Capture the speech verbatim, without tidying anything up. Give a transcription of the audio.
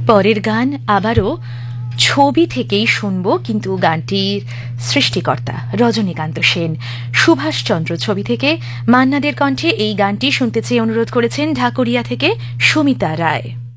পরের গান আবারও ছবি থেকেই শুনব, কিন্তু গানটির সৃষ্টিকর্তা রজনীকান্ত সেন। সুভাষচন্দ্র ছবি থেকে মান্নাদের কণ্ঠে এই গানটি শুনতে চেয়ে অনুরোধ করেছেন ঢাকুরিয়া থেকে সুমিতা রায়।